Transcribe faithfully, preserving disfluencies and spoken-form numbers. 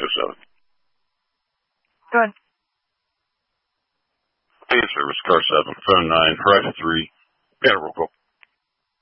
two seven. Go ahead. Hey, service car seven, phone nine, horizon three. Got a roll call.